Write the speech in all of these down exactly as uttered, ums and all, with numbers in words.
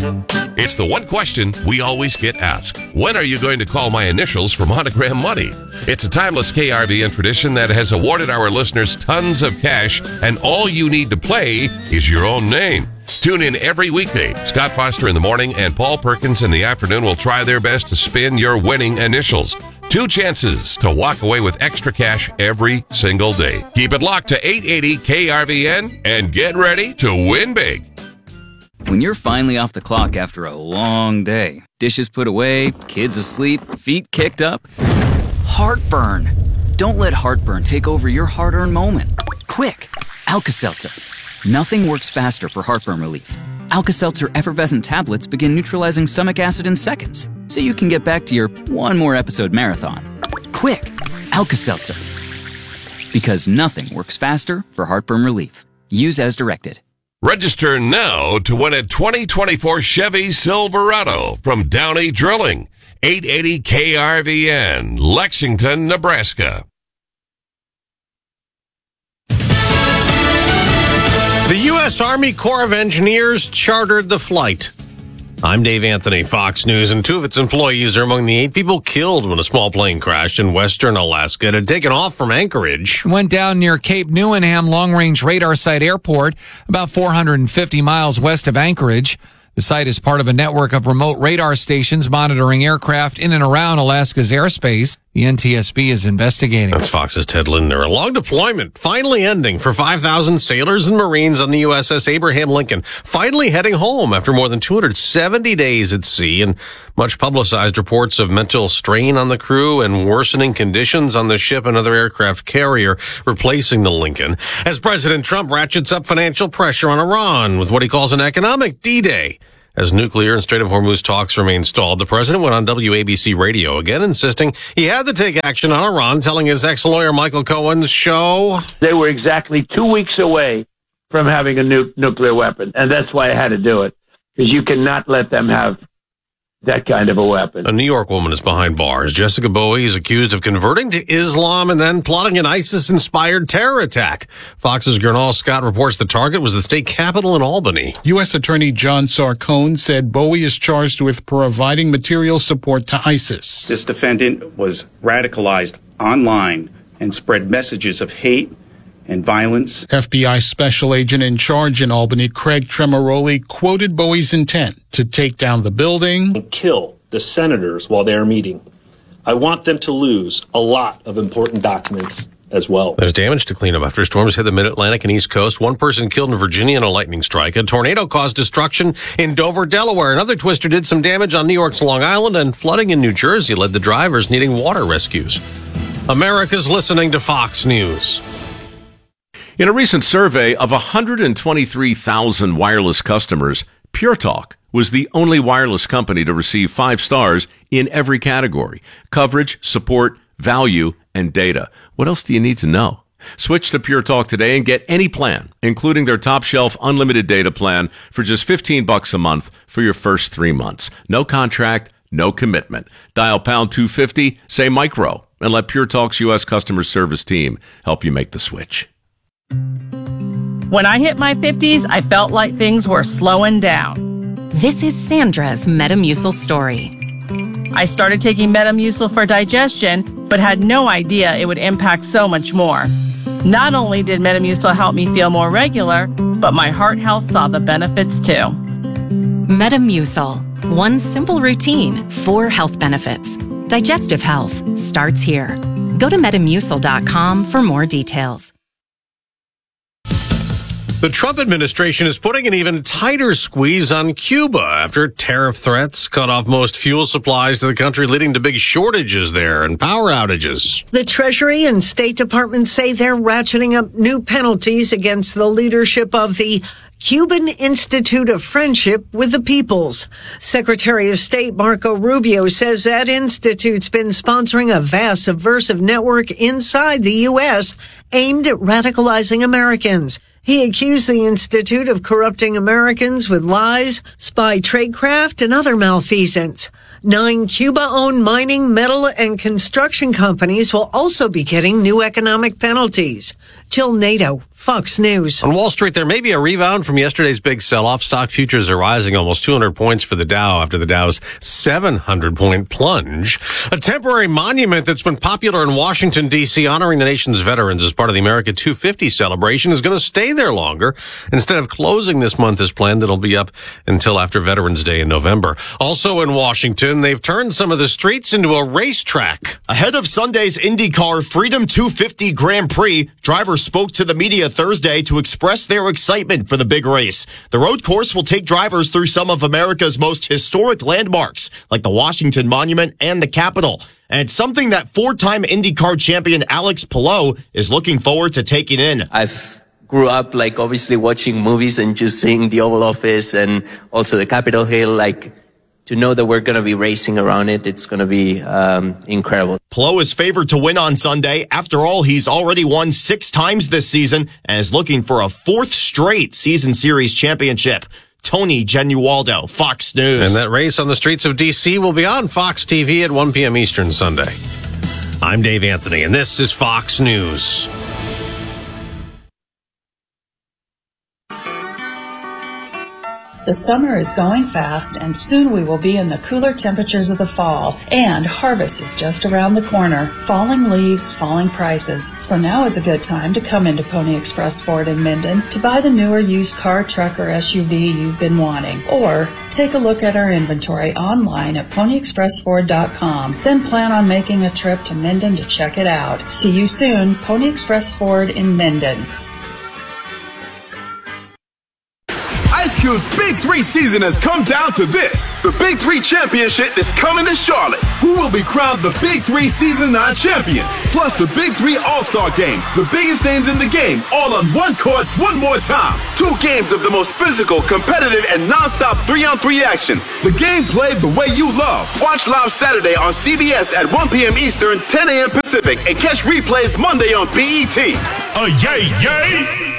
It's the one question we always get asked. When are you going to call my initials for Monogram Money? It's a timeless K R V N tradition that has awarded our listeners tons of cash, and all you need to play is your own name. Tune in every weekday. Scott Foster in the morning and Paul Perkins in the afternoon will try their best to spin your winning initials. Two chances to walk away with extra cash every single day. Keep it locked to eight eighty K R V N and get ready to win big. When you're finally off the clock after a long day, dishes put away, kids asleep, feet kicked up, heartburn. Don't let heartburn take over your hard-earned moment. Quick, Alka-Seltzer. Nothing works faster for heartburn relief. Alka-Seltzer effervescent tablets begin neutralizing stomach acid in seconds, so you can get back to your one more episode marathon. Quick, Alka-Seltzer. Because nothing works faster for heartburn relief. Use as directed. Register now to win a twenty twenty-four Chevy Silverado from Downey Drilling. eight eighty K R V N, Lexington, Nebraska. The U S Army Corps of Engineers chartered the flight. I'm Dave Anthony, Fox News, and two of its employees are among the eight people killed when a small plane crashed in western Alaska. It had taken off from Anchorage. Went down near Cape Newenham Long-Range Radar Site Airport, about four hundred fifty miles west of Anchorage. The site is part of a network of remote radar stations monitoring aircraft in and around Alaska's airspace. The N T S B is investigating. That's Fox's Ted Linder. A long deployment finally ending for five thousand sailors and Marines on the U S S Abraham Lincoln, finally heading home after more than two hundred seventy days at sea, and much publicized reports of mental strain on the crew and worsening conditions on the ship and other aircraft carrier replacing the Lincoln, as President Trump ratchets up financial pressure on Iran with what he calls an economic D-Day. As nuclear and Strait of Hormuz talks remain stalled, the president went on W A B C radio again, insisting he had to take action on Iran, telling his ex-lawyer Michael Cohen's show, they were exactly two weeks away from having a nu- nuclear weapon, and that's why I had to do it, because you cannot let them have that kind of a weapon. A New York woman is behind bars. Jessica Bowie is accused of converting to Islam and then plotting an ISIS-inspired terror attack. Fox's Gernal Scott reports the target was the state capitol in Albany. U S Attorney John Sarcone said Bowie is charged with providing material support to ISIS. This defendant was radicalized online and spread messages of hate and violence. F B I special agent in charge in Albany, Craig Tremoroli, quoted Bowie's intent to take down the building and kill the senators while they are meeting. I want them to lose a lot of important documents as well. There's damage to clean up after storms hit the Mid-Atlantic and East Coast. One person killed in Virginia in a lightning strike. A tornado caused destruction in Dover, Delaware. Another twister did some damage on New York's Long Island, and flooding in New Jersey led the drivers needing water rescues. America's listening to Fox News. In a recent survey of one hundred twenty-three thousand wireless customers, Pure Talk was the only wireless company to receive five stars in every category: coverage, support, value, and data. What else do you need to know? Switch to Pure Talk today and get any plan, including their top shelf unlimited data plan, for just fifteen bucks a month for your first three months. No contract, no commitment. Dial pound two fifty, say micro, and let Pure Talk's U S customer service team help you make the switch. When I hit my fifties, I felt like things were slowing down. This is Sandra's Metamucil story. I started taking Metamucil for digestion, but had no idea it would impact so much more. Not only did Metamucil help me feel more regular, but my heart health saw the benefits too. Metamucil. One simple routine, four health benefits. Digestive health starts here. Go to metamucil dot com for more details. The Trump administration is putting an even tighter squeeze on Cuba after tariff threats cut off most fuel supplies to the country, leading to big shortages there and power outages. The Treasury and State Department say they're ratcheting up new penalties against the leadership of the Cuban Institute of Friendship with the Peoples. Secretary of State Marco Rubio says that institute's been sponsoring a vast subversive network inside the U S aimed at radicalizing Americans. He accused the Institute of corrupting Americans with lies, spy tradecraft, and other malfeasance. Nine Cuba-owned mining, metal, and construction companies will also be getting new economic penalties. Jill Nato, Fox News. On Wall Street, there may be a rebound from yesterday's big sell-off. Stock futures are rising almost two hundred points for the Dow after the Dow's seven hundred point plunge. A temporary monument that's been popular in Washington, D C, honoring the nation's veterans as part of the America two fifty celebration is going to stay there longer. Instead of closing this month as planned, it'll be up until after Veterans Day in November. Also in Washington, they've turned some of the streets into a racetrack. Ahead of Sunday's IndyCar Freedom two fifty Grand Prix, drivers spoke to the media Thursday to express their excitement for the big race. The road course will take drivers through some of America's most historic landmarks, like the Washington Monument and the Capitol. And it's something that four-time IndyCar champion Alex Palou is looking forward to taking in. I've grew up, like, obviously watching movies and just seeing the Oval Office and also the Capitol Hill, like, to know that we're going to be racing around it, it's going to be um, incredible. Palou is favored to win on Sunday. After all, he's already won six times this season and is looking for a fourth straight season series championship. Tony Genualdo, Fox News. And that race on the streets of D C will be on Fox T V at one p.m. Eastern Sunday. I'm Dave Anthony, and this is Fox News. The summer is going fast, and soon we will be in the cooler temperatures of the fall, and harvest is just around the corner. Falling leaves, falling prices. So now is a good time to come into Pony Express Ford in Minden to buy the newer used car, truck, or S U V you've been wanting. Or take a look at our inventory online at pony express ford dot com. Then plan on making a trip to Minden to check it out. See you soon, Pony Express Ford in Minden. Ice Cube's Big Three season has come down to this. The Big Three Championship is coming to Charlotte. Who will be crowned the Big Three Season nine champion? Plus the Big Three All-Star Game. The biggest names in the game, all on one court, one more time. Two games of the most physical, competitive, and non-stop three-on-three action. The game played the way you love. Watch live Saturday on C B S at one p.m. Eastern, ten a.m. Pacific, and catch replays Monday on B E T. Uh, yay, yay!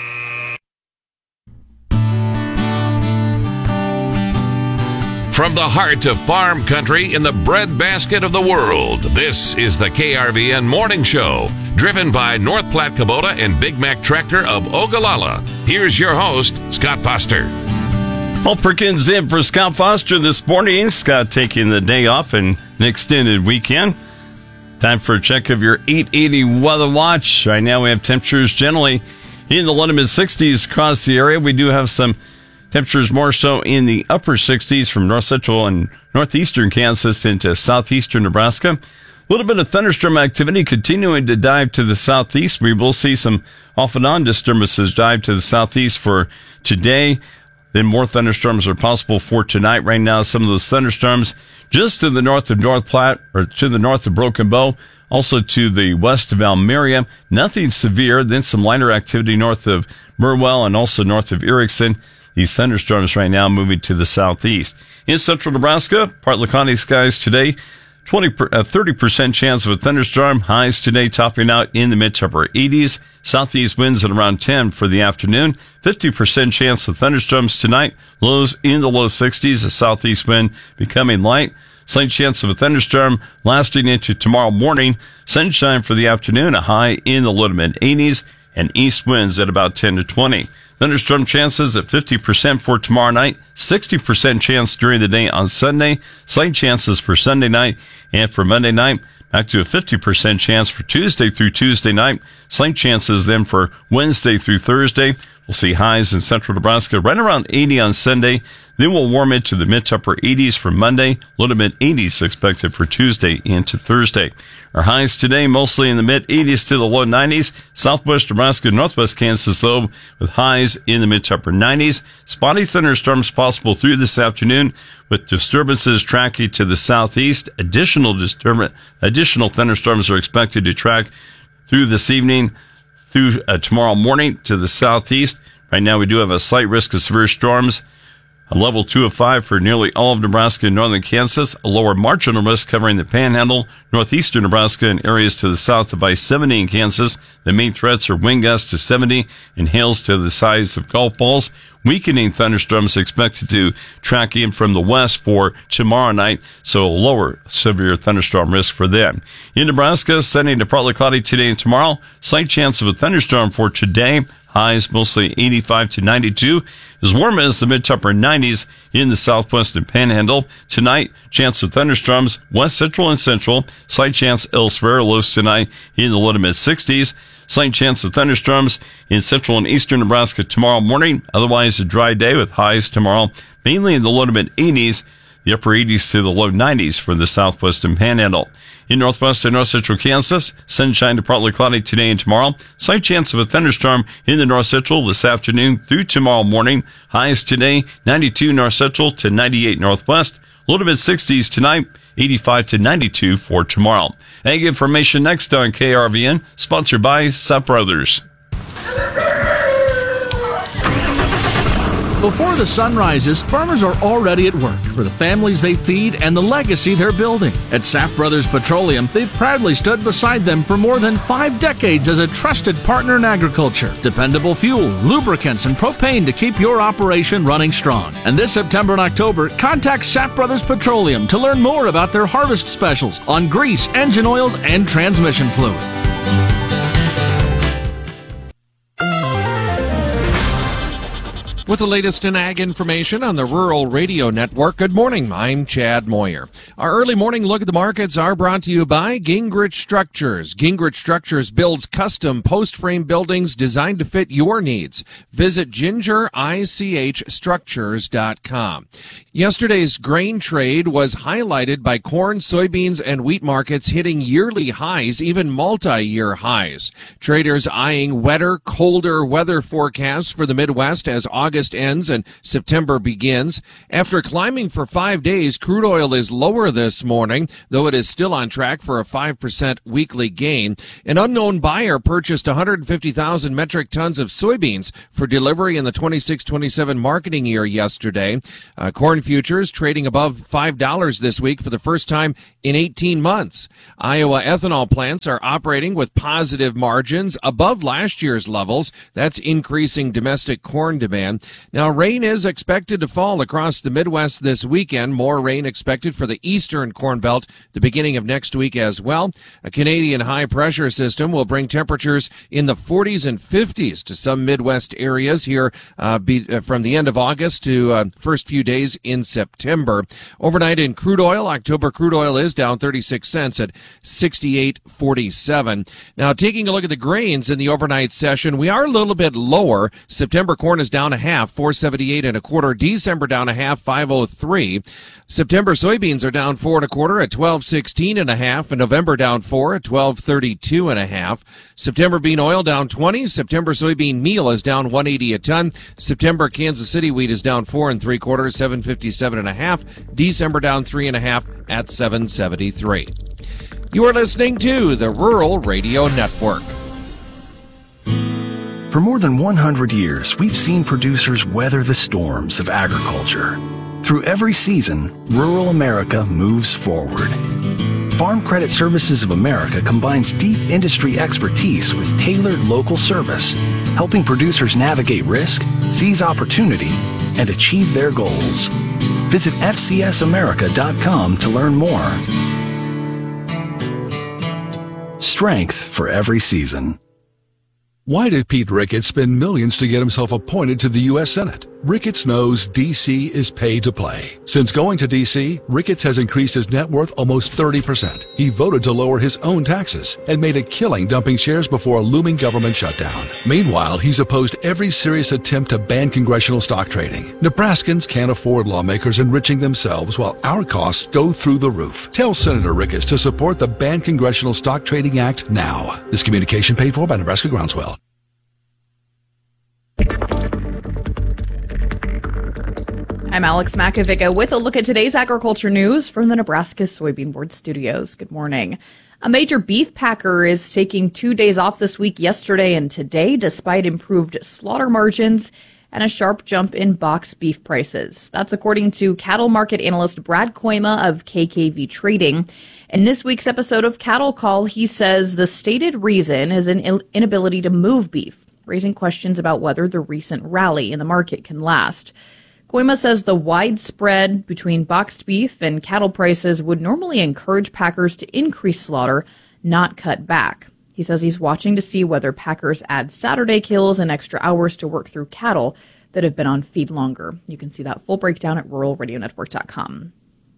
From the heart of farm country in the breadbasket of the world, this is the K R V N Morning Show, driven by North Platte Kubota and Big Mac Tractor of Ogallala. Here's your host, Scott Foster. Paul Perkins in for Scott Foster this morning. Scott taking the day off and an extended weekend. Time for a check of your eight eighty weather watch. Right now we have temperatures generally in the low to mid sixties across the area. We do have some temperatures more so in the upper sixties from north central and northeastern Kansas into southeastern Nebraska. A little bit of thunderstorm activity continuing to dive to the southeast. We will see some off and on disturbances dive to the southeast for today. Then more thunderstorms are possible for tonight. Right now, some of those thunderstorms just to the north of North Platte or to the north of Broken Bow. Also to the west of Almeria. Nothing severe. Then some lighter activity north of Burwell and also north of Erickson. These thunderstorms right now moving to the southeast. In central Nebraska, partly cloudy skies today. twenty, uh, thirty percent chance of a thunderstorm. Highs today topping out in the mid to upper eighties. Southeast winds at around ten for the afternoon. fifty percent chance of thunderstorms tonight. Lows in the low sixties. A southeast wind becoming light. Slight chance of a thunderstorm lasting into tomorrow morning. Sunshine for the afternoon. A high in the low to mid eighties. And east winds at about ten to twenty. Thunderstorm chances at fifty percent for tomorrow night, sixty percent chance during the day on Sunday, slight chances for Sunday night, and for Monday night, back to a fifty percent chance for Tuesday through Tuesday night, slight chances then for Wednesday through Thursday. We'll see highs in central Nebraska right around eighty on Sunday. Then we'll warm it to the mid to upper eighties for Monday, low to mid eighties expected for Tuesday into Thursday. Our highs today mostly in the mid eighties to the low nineties. Southwest Nebraska, northwest Kansas though, with highs in the mid to upper nineties. Spotty thunderstorms possible through this afternoon with disturbances tracking to the southeast. Additional disturb- additional thunderstorms are expected to track through this evening through uh, tomorrow morning to the southeast. Right now we do have a slight risk of severe storms A level two of five for nearly all of Nebraska and northern Kansas. A lower marginal risk covering the Panhandle, northeastern Nebraska, and areas to the south of I seventy in Kansas. The main threats are wind gusts to seventy and hails to the size of golf balls. Weakening thunderstorms expected to track in from the west for tomorrow night, so a lower severe thunderstorm risk for them. In Nebraska, sunny to partly cloudy today and tomorrow. Slight chance of a thunderstorm for today. Highs mostly eighty-five to ninety-two. As warm as the mid to upper nineties in the southwest and Panhandle. Tonight, chance of thunderstorms west central and central. Slight chance elsewhere. Lows tonight in the low to mid sixties. Slight chance of thunderstorms in central and eastern Nebraska tomorrow morning. Otherwise, a dry day with highs tomorrow mainly in the low to mid eighties. The upper eighties to the low nineties for the southwest and Panhandle. In northwest and north central Kansas, sunshine to partly cloudy today and tomorrow. Slight chance of a thunderstorm in the north central this afternoon through tomorrow morning. Highs today, ninety-two north central to ninety-eight northwest. Low to mid sixties tonight, eighty-five to ninety-two for tomorrow. Ag information next on K R V N, sponsored by Sapp Brothers. Before the sun rises, farmers are already at work for the families they feed and the legacy they're building. At Sapp Brothers Petroleum, they've proudly stood beside them for more than five decades as a trusted partner in agriculture. Dependable fuel, lubricants, and propane to keep your operation running strong. And this September and October, contact Sapp Brothers Petroleum to learn more about their harvest specials on grease, engine oils, and transmission fluid. With the latest in ag information on the Rural Radio Network, good morning. I'm Chad Moyer. Our early morning look at the markets are brought to you by Gingrich Structures. Gingrich Structures builds custom post-frame buildings designed to fit your needs. Visit ginger ich structures dot com. Yesterday's grain trade was highlighted by corn, soybeans, and wheat markets hitting yearly highs, even multi-year highs. Traders eyeing wetter, colder weather forecasts for the Midwest as August ends and September begins. After climbing for five days, crude oil is lower this morning, though it is still on track for a five percent weekly gain. An unknown buyer purchased one hundred fifty thousand metric tons of soybeans for delivery in the twenty-six twenty-seven marketing year yesterday. Uh, corn futures trading above five dollars this week for the first time in eighteen months. Iowa ethanol plants are operating with positive margins above last year's levels. That's increasing domestic corn demand. Now, rain is expected to fall across the Midwest this weekend. More rain expected for the eastern Corn Belt the beginning of next week as well. A Canadian high-pressure system will bring temperatures in the forties and fifties to some Midwest areas here uh, be, uh, from the end of August to uh, first few days in September. Overnight in crude oil, October crude oil is down thirty-six cents at sixty-eight forty-seven. Now, taking a look at the grains in the overnight session, we are a little bit lower. September corn is down a half, four seventy-eight and a quarter. December down a half, five oh three. September soybeans are down four and a quarter at twelve sixteen and a half, and November down four at twelve thirty-two and a half. September bean oil down twenty. September soybean meal is down one eighty a ton. September Kansas City wheat is down four and three quarters, seven fifty-seven and a half. December down three and a half at seven seventy-three. You are listening to the Rural Radio Network. For more than one hundred years, we've seen producers weather the storms of agriculture. Through every season, rural America moves forward. Farm Credit Services of America combines deep industry expertise with tailored local service, helping producers navigate risk, seize opportunity, and achieve their goals. Visit F C S America dot com to learn more. Strength for every season. Why did Pete Ricketts spend millions to get himself appointed to the U S Senate? Ricketts knows D C is pay to play. Since going to D C, Ricketts has increased his net worth almost thirty percent. He voted to lower his own taxes and made a killing dumping shares before a looming government shutdown. Meanwhile, he's opposed every serious attempt to ban congressional stock trading. Nebraskans can't afford lawmakers enriching themselves while our costs go through the roof. Tell Senator Ricketts to support the Ban Congressional Stock Trading Act now. This communication paid for by Nebraska Groundswell. I'm Alex Makovica with a look at today's agriculture news from the Nebraska Soybean Board studios. Good morning. A major beef packer is taking two days off this week, yesterday and today, despite improved slaughter margins and a sharp jump in box beef prices. That's according to cattle market analyst Brad Koima of K K V Trading. In this week's episode of Cattle Call, he says the stated reason is an inability to move beef, raising questions about whether the recent rally in the market can last. Koima says the wide spread between boxed beef and cattle prices would normally encourage packers to increase slaughter, not cut back. He says he's watching to see whether packers add Saturday kills and extra hours to work through cattle that have been on feed longer. You can see that full breakdown at rural radio network dot com.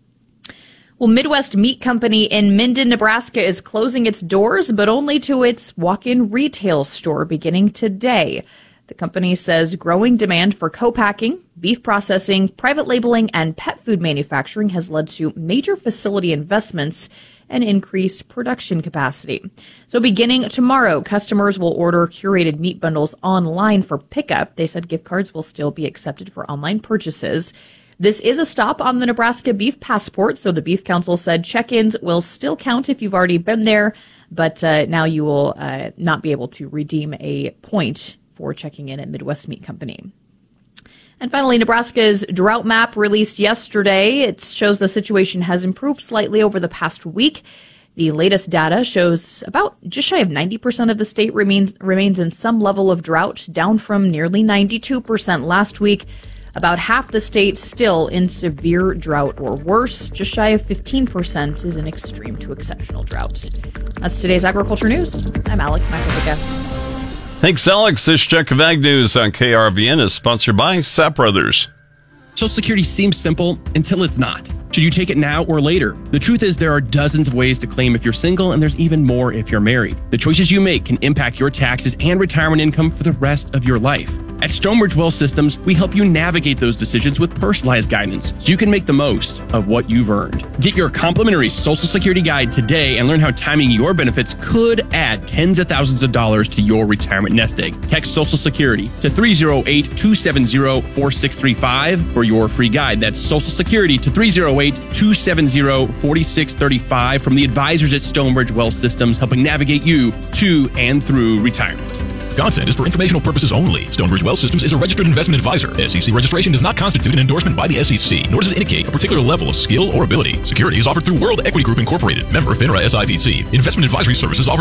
Well, Midwest Meat Company in Minden, Nebraska is closing its doors, but only to its walk-in retail store beginning today. The company says growing demand for co-packing, beef processing, private labeling, and pet food manufacturing has led to major facility investments and increased production capacity. So beginning tomorrow, customers will order curated meat bundles online for pickup. They said gift cards will still be accepted for online purchases. This is a stop on the Nebraska Beef Passport, so the Beef Council said check-ins will still count if you've already been there, but uh, now you will uh, not be able to redeem a point for checking in at Midwest Meat Company. And finally, Nebraska's drought map released yesterday. It shows the situation has improved slightly over the past week. The latest data shows about just shy of ninety percent of the state remains remains in some level of drought, down from nearly ninety-two percent last week. About half the state still in severe drought or worse. Just shy of fifteen percent is in extreme to exceptional drought. That's today's agriculture news. I'm Alex Makovica. Thanks, Alex. This check of Ag News on K R V N is sponsored by Sapp Brothers. Social Security seems simple until it's not. Should you take it now or later? The truth is there are dozens of ways to claim if you're single, and there's even more if you're married. The choices you make can impact your taxes and retirement income for the rest of your life. At Stonebridge Wealth Systems, we help you navigate those decisions with personalized guidance so you can make the most of what you've earned. Get your complimentary Social Security guide today and learn how timing your benefits could add tens of thousands of dollars to your retirement nest egg. Text Social Security to three oh eight, two seven oh, four six three five for your free guide. That's Social Security to three oh eight, two seven oh, four six three five from the advisors at Stonebridge Wealth Systems, helping navigate you to and through retirement. Content is for informational purposes only. Stonebridge Wealth Systems is a registered investment advisor. S E C registration does not constitute an endorsement by the S E C, nor does it indicate a particular level of skill or ability. Security is offered through World Equity Group Incorporated, member of FINRA S I P C. Investment advisory services offered